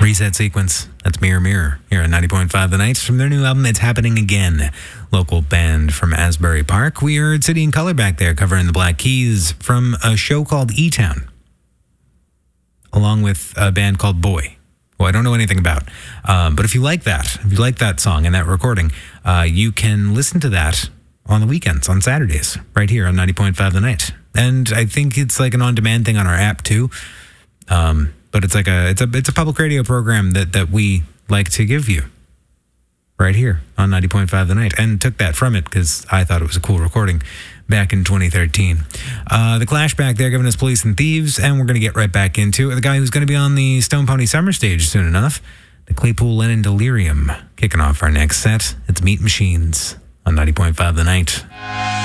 Reset Sequence. That's Mirror Mirror here on 90.5 The Night. From their new album, It's Happening Again. Local band from Asbury Park. We heard City and Colour back there covering the Black Keys from a show called E-Town. Along with a band called Boy, who I don't know anything about. But if you like that song and that recording, you can listen to that on the weekends, on Saturdays, right here on 90.5 The Night. And I think it's like an on-demand thing on our app too. But it's like it's a public radio program that we like to give you right here on 90.5 The Night, and took that from it because I thought it was a cool recording back in 2013. The Clash back there giving us Police and Thieves, and we're going to get right back into it. The guy who's going to be on the Stone Pony Summer stage soon enough, the Claypool Lennon Delirium, kicking off our next set. It's Meat Machines on 90.5 The Night.